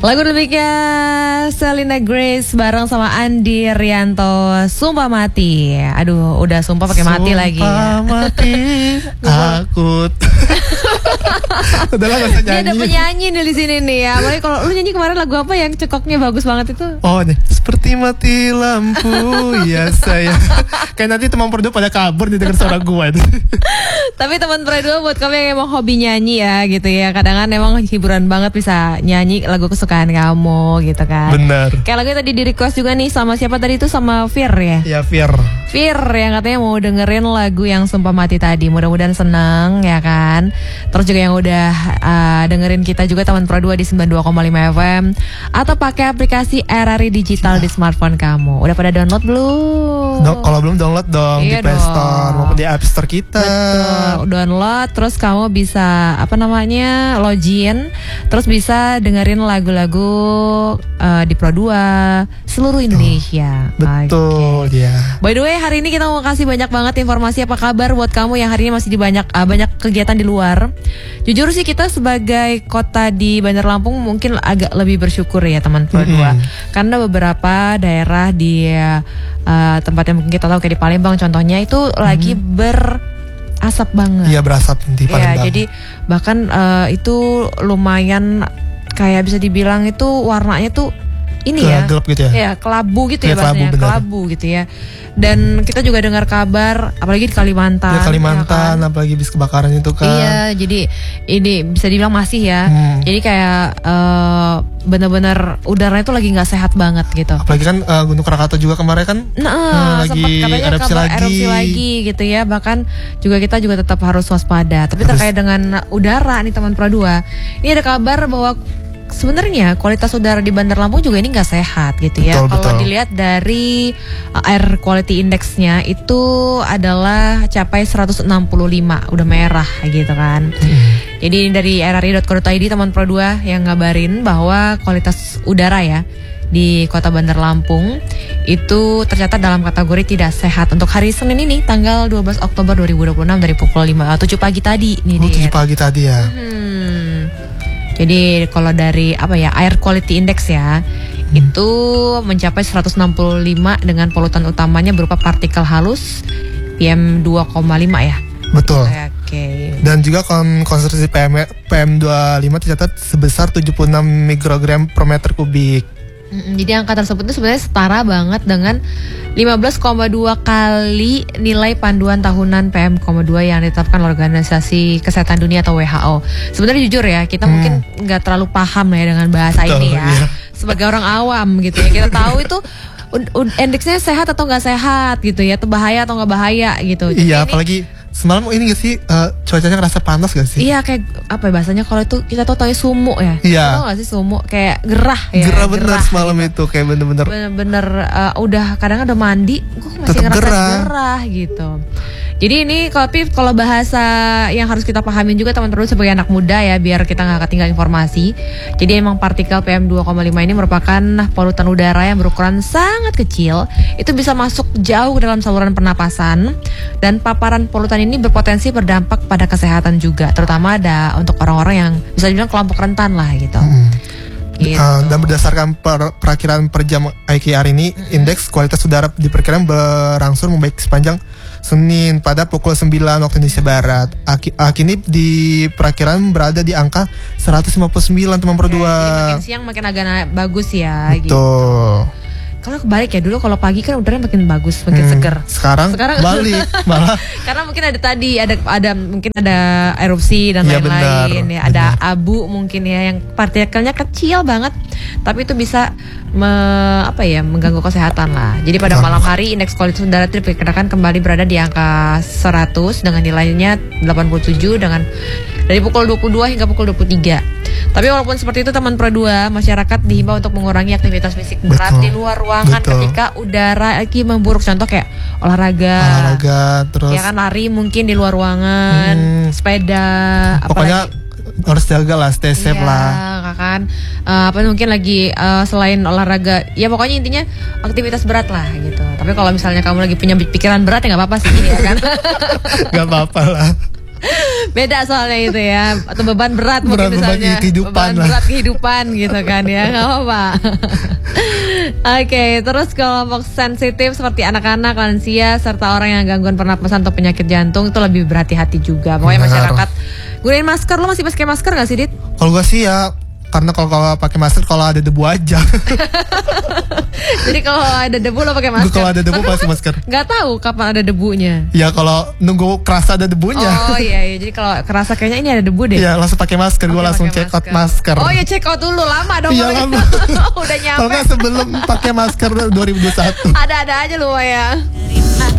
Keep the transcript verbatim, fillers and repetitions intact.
Lagu demikian Selena Grace bareng sama Andi Rianto, Sumpah Mati. Aduh, udah sumpah pakai mati lagi ya. Sumpah mati, takut. Udahlah gak usah nyanyi. Ini ada penyanyi nih di sini nih ya. Apalagi kalau lu nyanyi kemarin lagu apa yang cekoknya bagus banget itu? Oh nih, seperti mati lampu ya saya. Kayak nanti teman berdua pada kabur di denger suara gue. Tapi teman berdua buat kamu yang emang hobi nyanyi ya gitu ya. Kadang kan emang hiburan banget bisa nyanyi lagu kesukaan kamu gitu kan. Benar. Kayak lagu tadi di request juga nih sama siapa tadi itu, sama Fir ya. Ya Fir. Fir yang katanya mau dengerin lagu yang Sumpah Mati tadi. Mudah-mudahan seneng ya kan. Terus juga yang udah uh, dengerin kita juga teman Pro dua di sembilan puluh dua koma lima F M atau pakai aplikasi R R I Digital di smartphone kamu. Udah pada download belum? Do- kalau belum download dong iya di Play dong. Store maupun di App Store kita. Betul, download terus kamu bisa apa namanya login, terus bisa dengerin lagu-lagu uh, di Pro dua seluruh Indonesia. Betul Okay. ya. By the way, hari ini kita mau kasih banyak banget informasi apa kabar buat kamu yang hari ini masih di banyak uh, banyak kegiatan di luar. Jujur sih kita sebagai kota di Bandar Lampung mungkin agak lebih bersyukur ya teman Pro dua. Mm-hmm. Karena beberapa daerah di uh, tempat yang mungkin kita tahu kayak di Palembang contohnya itu mm-hmm. lagi berasap banget. Iya, berasap di Palembang. Ya, jadi bahkan uh, itu lumayan kayak bisa dibilang itu warnanya tuh ini Ke, ya, gelap gitu ya, ya kelabu gitu ya, ya bahasanya, kelabu, kelabu gitu ya. Dan kita juga dengar kabar, apalagi di Kalimantan. Ya, Kalimantan, ya kan? apalagi bis kebakaran itu kan. Iya, jadi ini bisa dibilang masih ya. Hmm. Jadi kayak uh, benar-benar udaranya itu lagi nggak sehat banget gitu. Apalagi kan uh, Gunung Krakatau juga kemarin kan, nah, uh, lagi katanya erupsi lagi. erupsi lagi gitu ya. Bahkan juga kita juga tetap harus waspada. Tapi harus. Terkait dengan udara nih teman Pro dua, ini ada kabar bahwa sebenarnya kualitas udara di Bandar Lampung juga ini nggak sehat gitu ya. Kalau dilihat dari uh, air quality index-nya itu adalah capai seratus enam puluh lima, udah merah gitu kan. Hmm. Jadi dari r r i dot co dot i d teman Pro dua yang ngabarin bahwa kualitas udara ya di Kota Bandar Lampung itu tercatat dalam kategori tidak sehat untuk hari Senin ini tanggal dua belas Oktober dua ribu dua puluh enam dari pukul lima, tujuh pagi tadi nih. Oh, tujuh pagi tadi ya. Hmm. Jadi kalau dari apa ya air quality index ya hmm. itu mencapai seratus enam puluh lima dengan polutan utamanya berupa partikel halus P M dua koma lima ya. Betul. Oke. Okay. Dan juga konsentrasi P M P M dua puluh lima tercatat sebesar tujuh puluh enam mikrogram per meter kubik. Jadi angka tersebut itu sebenarnya setara banget dengan lima belas koma dua kali nilai panduan tahunan P M dua yang ditetapkan oleh Organisasi Kesehatan Dunia atau W H O. Sebenarnya jujur ya, kita hmm. mungkin nggak terlalu paham ya dengan bahasa Betul, ini ya. Iya. Sebagai orang awam gitu ya, kita tahu itu indeksnya sehat atau nggak sehat gitu ya, atau bahaya atau nggak bahaya gitu. Jadi iya, ini, apalagi semalam ini gak sih uh, cuacanya ngerasa panas gak sih? Iya, kayak apa ya bahasanya kalau itu kita tahu tahu sumuk ya. Iya. Tahu gak sih sumuk kayak gerah ya. Gerah bener semalam gitu. itu kayak bener-bener. Bener-bener uh, udah kadang udah mandi, gue masih tetep ngerasa gerah. gerah gitu. Jadi ini tapi kalau bahasa yang harus kita pahamin juga teman-teman sebagai anak muda ya, biar kita nggak ketinggalan informasi. Jadi emang partikel P M dua koma lima ini merupakan polutan udara yang berukuran sangat kecil. Itu bisa masuk jauh ke dalam saluran pernapasan, dan paparan polutan ini berpotensi berdampak pada kesehatan juga, terutama ada untuk orang-orang yang bisa dibilang kelompok rentan lah gitu. Hmm. Gitu. Uh, dan berdasarkan per, perakiraan per jam I Q R ini, mm-hmm. indeks kualitas udara diperkirakan berangsur membaik sepanjang Senin pada pukul sembilan waktu Indonesia Barat. Aki, kini di perakiraan berada di angka seratus lima puluh sembilan teman Pro dua. Makin siang makin agak na- bagus ya. Betul. Gitu. Kalau kebalik ya, dulu kalau pagi kan udaranya makin bagus, makin hmm, seger. Sekarang, Sekarang balik malah. Karena mungkin ada tadi ada ada mungkin ada erupsi dan ya, lain-lain benar, ya. Ada benar. abu mungkin ya yang partikelnya kecil banget, tapi itu bisa me, apa ya mengganggu kesehatan lah. Jadi pada malam hari indeks kualitas udara itu diperkirakan kembali berada di angka seratus dengan nilainya delapan puluh tujuh dengan dari pukul dua puluh dua hingga pukul dua puluh tiga. Tapi walaupun seperti itu teman Pro dua, masyarakat dihimbau untuk mengurangi aktivitas fisik berat Betul. di luar ruangan Betul. ketika udara lagi memburuk. Contoh kayak olahraga, olahraga terus ya kan lari mungkin di luar ruangan, hmm, sepeda, pokoknya apalagi, harus jaga lah, stay safe ya, lah. Kan uh, apa mungkin lagi uh, selain olahraga, ya pokoknya intinya aktivitas berat lah gitu. Tapi kalau misalnya kamu lagi punya pikiran berat ya nggak apa-apa sih ya kan. Nggak apa-apa lah. Beda soalnya itu ya. Atau beban berat mungkin Berat- beban misalnya. kehidupan beban lah. berat kehidupan gitu kan ya. Gak apa-apa. Oke, terus kelompok sensitif seperti anak-anak, lansia, serta orang yang gangguan pernapasan atau penyakit jantung itu lebih berhati-hati juga. Pokoknya Benar. masyarakat gunain masker. Lo masih pakai masker gak sih, Dit? Kalau gue sih ya, karena kalau kalau pakai masker kalau ada debu aja. Jadi kalau ada debu lo pakai masker. Gue kalau ada debu Tapi pasti lo masker. Nggak tahu kapan ada debunya. Ya kalau nunggu kerasa ada debunya. Oh iya, iya. Jadi kalau kerasa kayaknya ini ada debu deh. Iya langsung pakai masker. Gue Oke, langsung pakai check out masker. Oh iya, check out dulu, lama dong. Iya, kalau lama. gitu. Udah nyampe. Kalau nggak sebelum pakai masker dua ribu dua puluh satu. Ada-ada aja lu ya.